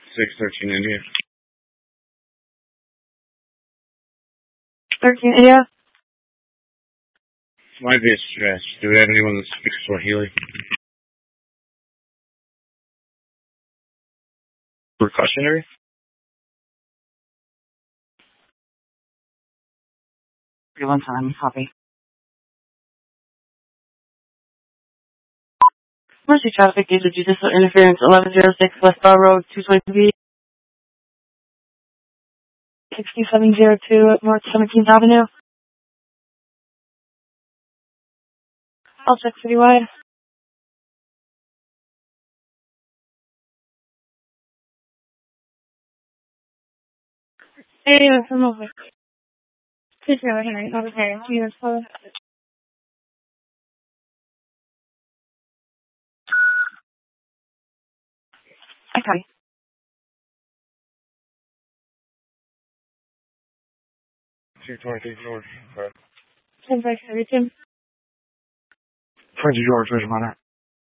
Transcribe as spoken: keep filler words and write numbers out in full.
six thirteen India. thirteen India. Might be a stretch. Do we have anyone that speaks Swahili? Precautionary? One time, copy. Mercy traffic due to judicial interference, eleven oh six West Bar Road, two twenty B, sixty-seven oh two North seventeenth Avenue. I'll check citywide. Hey, I'm over. Please go ahead. Over here. Yes, hello. Okay. two twenty-three George. Okay. ten by seventeen. twenty George, where's my